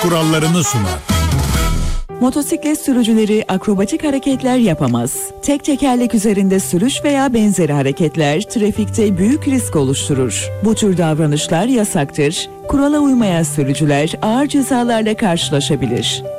kurallarını sunar. Motosiklet sürücüleri akrobatik hareketler yapamaz. Tek tekerlek üzerinde sürüş veya benzeri hareketler trafikte büyük risk oluşturur. Bu tür davranışlar yasaktır. Kurala uymayan sürücüler ağır cezalarla karşılaşabilir.